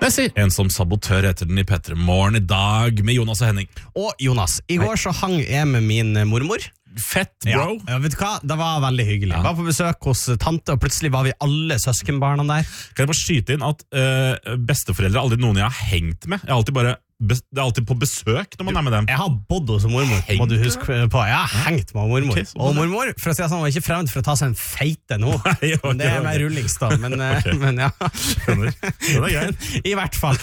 Jeg sier en som sabotør heter den i P3 Morgen i dag med Jonas og Henning. Og Jonas, i går så hang jeg med min mormor. Fett, bro. Ja, vet du hva? Det var veldig hyggelig. Jeg var på besøk hos tante, og plutselig var vi alle søskenbarna der. Kan jeg bare skyte inn at besteforeldre er aldri noen jeg har hengt med. Jeg er alltid bare... Det er alltid på besøk når man er med dem. Jeg har bodd hos mormor, må du huske på. Jeg har hengt med mormor. Okay, og mormor, for å si det sånn, var ikke fremmed for å ta seg en feite nå. Men det er mer rullings da. Men ja. Skjønner. Det er greit. I hvert fall.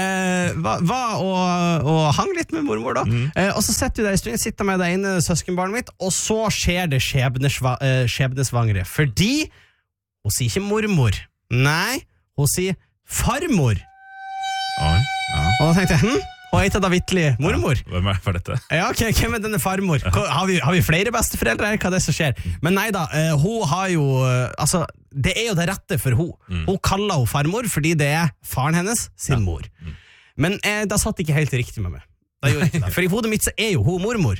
Var og hang litt med mormor da. Og så sitter du der i stunden, sitter med det ene søskenbarnet mitt, og så skjer det skjebnesvangre. Fordi hun sier ikke mormor. Nei, hun sier farmor. Oi, ja. Og da tenkte jeg, og jeg heter da vittlig mormor. Ja, hvem er dette? Ja, ok, hvem er denne farmor? Har vi flere besteforeldre her? Hva er det som skjer? Men nei da, hun har jo, altså, det er jo det rette for hun. Hun kaller hun farmor fordi det er faren hennes sin mor. Men da satt det ikke helt riktig med meg. For i hodet mitt så er jo hun mormor.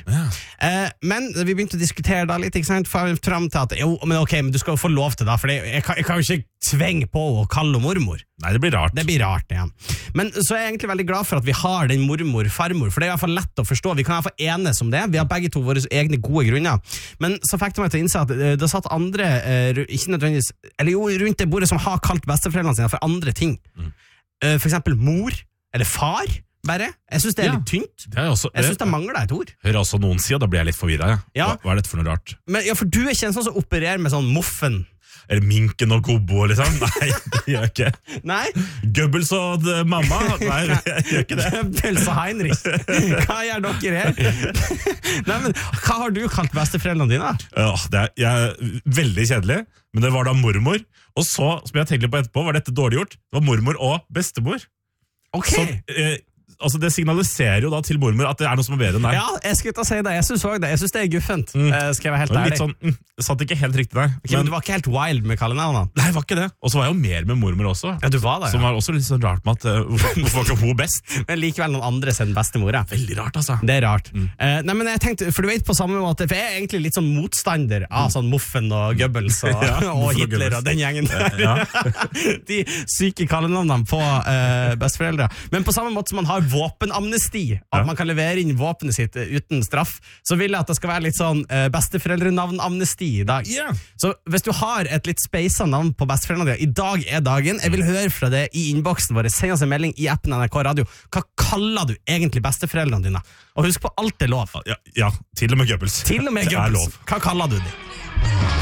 Men vi begynte å diskutere da litt, ikke sant, frem til at men du skal jo få lov til det, for jeg kan jo ikke tvinge på å kalle henne mormor. Nei, det blir rart. Det blir rart, ja. Men så er jeg egentlig veldig glad for at vi har den mormor-farmor, for det er i hvert fall lett å forstå. Vi kan i hvert fall enes om det. Vi har begge to våre egne gode grunner. Men så fikk det meg til å innse at det satt andre, ikke nødvendigvis, eller jo rundt det bordet som har kalt besteforeldrene sine for andre ting. For eksempel mor, eller far, bare. Jeg synes det er litt tynt. Jeg synes det mangler et ord. Hører også noen si, og da blir jeg litt forvirret. Ja. Hva er dette for noe rart? Men, ja, for du er ikke en sånn som opererer med sånn muffen. Eller minken og gobbo, liksom? Nei, det gjør jeg ikke. Nei? Goebbels og mamma? Nei, jeg gjør ikke det. Goebbels og Heinrich. Hva gjør dere her? Nei, men hva har du kalt besteforeldrene dine? Jeg er veldig kjedelig, men det var da mormor. Og så, som jeg tenkte på etterpå, var dette dårlig gjort. Det var mormor og bestemor. Ok. Så, altså det signaliserer jo da til mormor at det er noe som er bedre enn deg. Ja, jeg skulle ikke si det. Jeg synes også det. Jeg synes det er guffent. Skal jeg være helt ærlig? Litt sånn, det satt ikke helt riktig der. Okay, men du var ikke helt wild med kallenavnene? Nei, det var ikke det. Og så var jeg jo mer med mormor også. Ja, du var det, ja. Som var også litt sånn rart med at hvorfor var ikke hun best? Men likevel noen andre sin bestemor. Veldig rart, altså. Det er rart. Nei, men jeg tenkte, for du vet på samme måte, for jeg er egentlig litt sånn motstander av sånn Muffen og Goebbels og, og Hitler og den gjengen der. De syke kallenavnene på besteforeldre. Men på samme måte som man har våpenamnesti, at man kan levere inn våpenet sitt uten straff, så vil jeg at det skal være litt sånn besteforeldrenavn-amnesti i dag. Så hvis du har et litt speisa navn på besteforeldrene dine, i dag er dagen, jeg vil høre fra det i innboksen vår, send oss en melding i appen NRK Radio. Hva kaller du egentlig besteforeldrene dine? Og husk på, alt er lov. Ja, til og med Goebbels. Til og med Goebbels. Hva kaller du det?